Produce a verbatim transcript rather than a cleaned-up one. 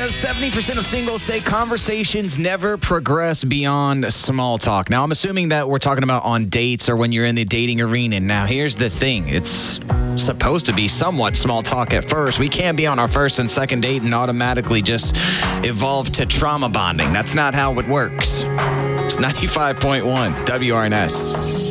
seventy percent of singles say conversations never progress beyond small talk. Now, I'm assuming that we're talking about on dates or when you're in the dating arena. Now, here's the thing. It's supposed to be somewhat small talk at first. We can't be on our first and second date and automatically just evolve to trauma bonding. That's not how it works. It's ninety-five point one W R N S.